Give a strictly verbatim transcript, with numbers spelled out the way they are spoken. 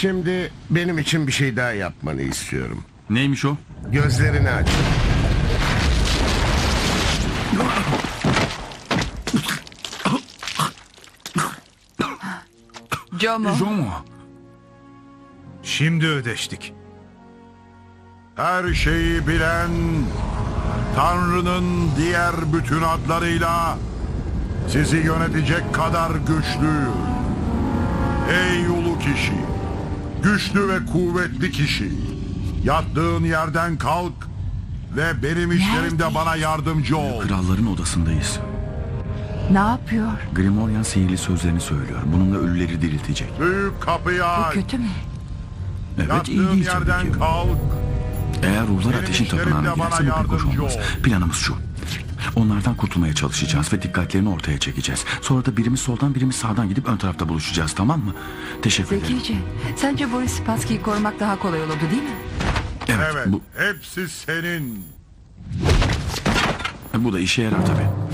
Şimdi benim için bir şey daha yapmanı istiyorum. Neymiş o? Gözlerini aç. Jomo. Jomo. Şimdi ödeştik. Her şeyi bilen, Tanrı'nın diğer bütün adlarıyla sizi yönetecek kadar güçlü. Ey ulu kişi, güçlü ve kuvvetli kişi, yattığın yerden kalk ve benim işlerimde bana yardımcı ol. Kralların odasındayız. Ne yapıyor? Grimorian sihirli sözlerini söylüyor. Bununla ölüleri diriltecek. Büyük kapıyı Bu aç. kötü mü? Evet, iyi Yattığın değil tabii yerden ki. kalk. Eğer ruhlar Benim ateşin işlerimde tapınağına bana girerse bu pek hoş yardımcı olmaz. ol. Planımız şu. Onlardan kurtulmaya çalışacağız ve dikkatlerini ortaya çekeceğiz. Sonra da birimiz soldan birimiz sağdan gidip ön tarafta buluşacağız, tamam mı? Teşekkür ederim. Zekice. Sence Boris Spassky'yi korumak daha kolay olurdu değil mi? Evet, Evet, bu, hepsi senin. bu da işe yarar tabii.